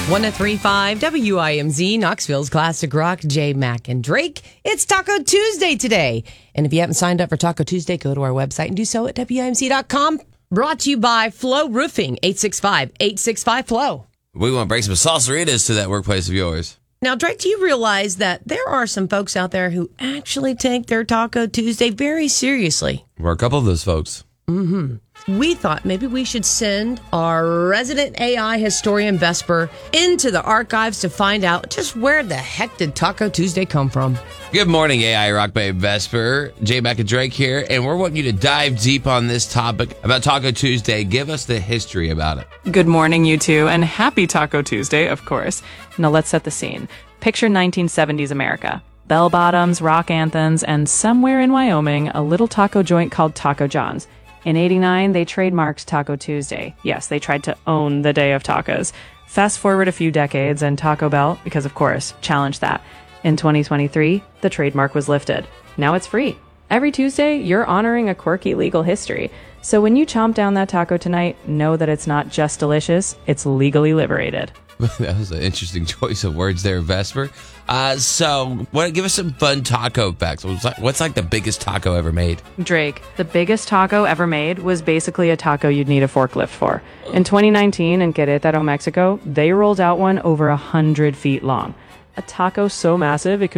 103.5 WIMZ, Knoxville's classic rock, J, Mac, and Drake. It's Taco Tuesday today. And if you haven't signed up for Taco Tuesday, go to our website and do so at WIMZ.com. Brought to you by Flow Roofing, 865-865-FLOW. We want to bring some salsaritas to that workplace of yours. Now, Drake, do you realize that there are some folks out there who actually take their Taco Tuesday very seriously? We're a couple of those folks. We thought maybe we should send our resident AI historian Vesper into the archives to find out just where the heck did Taco Tuesday come from. Good morning, AI Rock Babe Vesper. J Mac and Drake here, and we're wanting you to dive deep on this topic about Taco Tuesday. Give us the history about it. Good morning, you two, and happy Taco Tuesday, of course. Now let's set the scene. Picture 1970s America. Bell bottoms, rock anthems, and somewhere in Wyoming, a little taco joint called Taco John's. In '89, they trademarked Taco Tuesday. Yes, they tried to own the day of tacos. Fast forward a few decades, and Taco Bell, because of course, challenged that. In 2023, the trademark was lifted. Now it's free. Every Tuesday, you're honoring a quirky legal history. So when you chomp down that taco tonight, know that it's not just delicious, it's legally liberated. That was an interesting choice of words there, Vesper. Give us some fun taco facts. What's like the biggest taco ever made? Drake, the biggest taco ever made was basically a taco you'd need a forklift for. In 2019 in Querétaro, Mexico, they rolled out one over 100 feet long. A taco so massive it could